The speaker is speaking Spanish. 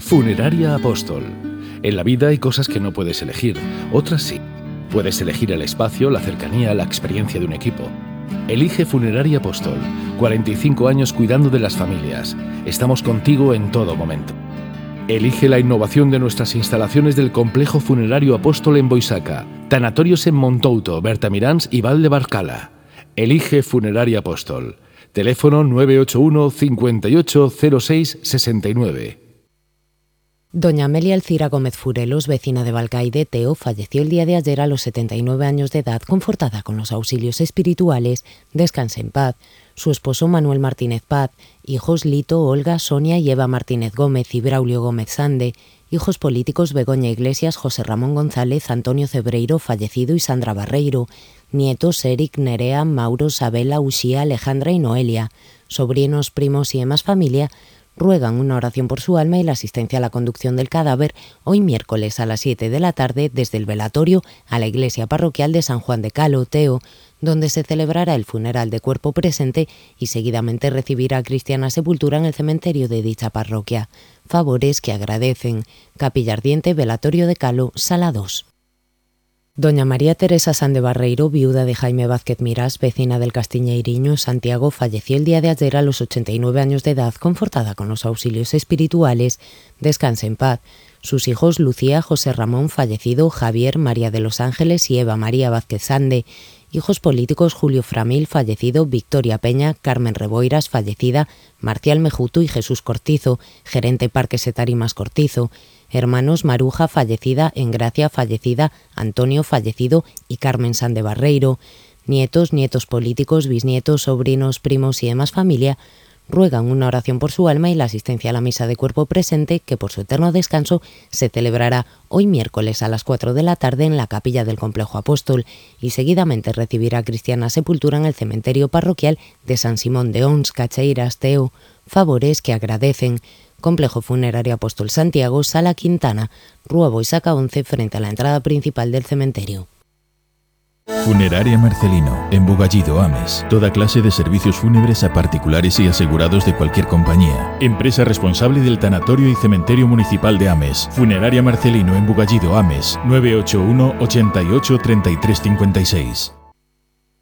Funeraria Apóstol. En la vida hay cosas que no puedes elegir, otras sí. Puedes elegir el espacio, la cercanía, la experiencia de un equipo. Elige Funeraria Apóstol. 45 años cuidando de las familias. Estamos contigo en todo momento. Elige la innovación de nuestras instalaciones del Complejo Funerario Apóstol en Boisaca. Tanatorios en Montouto, Bertamiráns y Val de Barcala. Elige Funeraria Apóstol. Teléfono 981 58 06 69. Doña Amelia Elcira Gómez Furelos, vecina de Valcaide, Teo, falleció el día de ayer a los 79 años de edad, confortada con los auxilios espirituales. Descanse en paz. Su esposo Manuel Martínez Paz, hijos Lito, Olga, Sonia y Eva Martínez Gómez y Braulio Gómez Sande, hijos políticos Begoña Iglesias, José Ramón González, Antonio Cebreiro, fallecido, y Sandra Barreiro, nietos Eric, Nerea, Mauro, Sabela, Uxía, Alejandra y Noelia, sobrinos, primos y demás familia, ruegan una oración por su alma y la asistencia a la conducción del cadáver hoy miércoles a las 7 de la tarde desde el velatorio a la iglesia parroquial de San Juan de Calo, Teo, donde se celebrará el funeral de cuerpo presente y seguidamente recibirá cristiana sepultura en el cementerio de dicha parroquia. Favores que agradecen. Capilla Ardiente, velatorio de Calo, Sala 2. Doña María Teresa Sande Barreiro, viuda de Jaime Vázquez Mirás, vecina del Castiñeiriño, Santiago, falleció el día de ayer a los 89 años de edad, confortada con los auxilios espirituales. Descanse en paz. Sus hijos Lucía, José Ramón, fallecido, Javier, María de los Ángeles y Eva María Vázquez Sande. Hijos políticos Julio Framil, fallecido, Victoria Peña, Carmen Reboiras, fallecida, Marcial Mejuto y Jesús Cortizo, gerente Parques Etarimas Cortizo. Hermanos Maruja, fallecida, Engracia, fallecida, Antonio, fallecido y Carmen Sande Barreiro. Nietos, nietos políticos, bisnietos, sobrinos, primos y demás familia ruegan una oración por su alma y la asistencia a la misa de cuerpo presente que por su eterno descanso se celebrará hoy miércoles a las 4 de la tarde en la capilla del Complejo Apóstol y seguidamente recibirá cristiana sepultura en el cementerio parroquial de San Simón de Ons, Cacheiras, Teo. Favores que agradecen. Complejo Funerario Apóstol Santiago, Sala Quintana, Rúa Boisaca 11, frente a la entrada principal del cementerio. Funeraria Marcelino, en Bugallido, Ames. Toda clase de servicios fúnebres a particulares y asegurados de cualquier compañía. Empresa responsable del Tanatorio y Cementerio Municipal de Ames. Funeraria Marcelino, en Bugallido, Ames. 981 88 33 56.